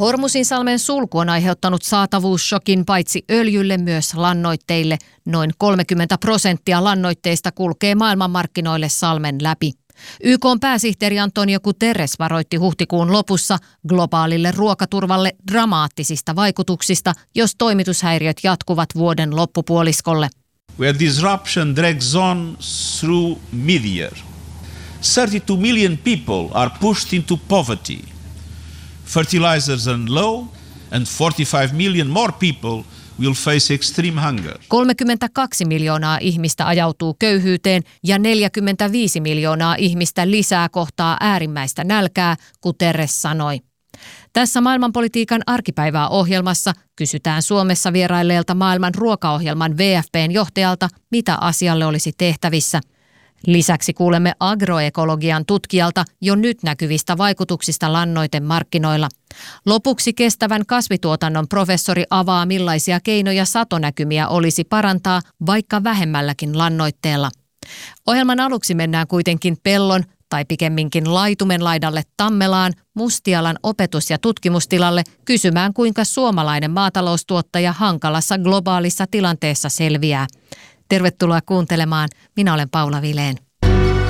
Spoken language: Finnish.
Hormuzinsalmen sulku on aiheuttanut saatavuusshokin paitsi öljylle myös lannoitteille. Noin 30% lannoitteista kulkee maailmanmarkkinoille salmen läpi. YK:n pääsihteeri Antonio Guterres varoitti huhtikuun lopussa globaalille ruokaturvalle dramaattisista vaikutuksista, jos toimitushäiriöt jatkuvat vuoden loppupuoliskolle. Where disruption drags on through mid-year, 32 million people are pushed into poverty. Fertilizers are low and 45 million more people will face extreme hunger. 32 miljoonaa ihmistä ajautuu köyhyyteen ja 45 miljoonaa ihmistä lisää kohtaa äärimmäistä nälkää, Guterres sanoi. Tässä maailmanpolitiikan arkipäivää -ohjelmassa kysytään Suomessa vierailleelta maailman ruokaohjelman WFP:n johtajalta, mitä asialle olisi tehtävissä. Lisäksi kuulemme agroekologian tutkijalta jo nyt näkyvistä vaikutuksista lannoitemarkkinoilla. Lopuksi kestävän kasvituotannon professori avaa, millaisia keinoja satonäkymiä olisi parantaa vaikka vähemmälläkin lannoitteella. Ohjelman aluksi mennään kuitenkin pellon tai pikemminkin laitumen laidalle Tammelaan Mustialan opetus- ja tutkimustilalle kysymään, kuinka suomalainen maataloustuottaja hankalassa globaalissa tilanteessa selviää. Tervetuloa kuuntelemaan. Minä olen Paula Vilén.